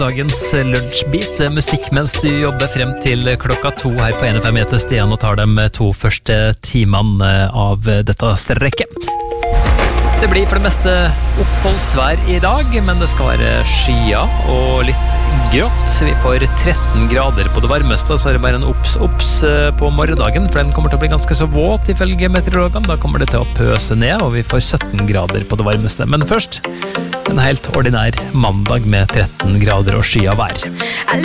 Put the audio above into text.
Dagens lunsjbit, musikk mens du jobber frem til 2:00 her på 1FM heter Stian og tar de 2 første timene av dette strekket. Det blir for det meste oppholdsvær i dag, men det skal være skya og litt grått. Vi får 13 grader på det varmeste, og så er det bare en obs på morgendagen, for den kommer til å bli ganske så våt ifølge meteorologene. Da kommer det til å pøse ned, og vi får 17 grader på det varmeste. Men først, en helt ordinær mandag med 13 grader og skya vær.